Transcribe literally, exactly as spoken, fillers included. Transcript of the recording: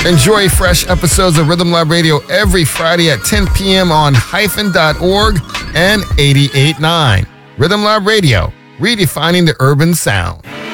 Enjoy fresh episodes of Rhythm Lab Radio every Friday at ten p.m. on hyphen dot org and eighty-eight point nine. Rhythm Lab Radio, redefining the urban sound.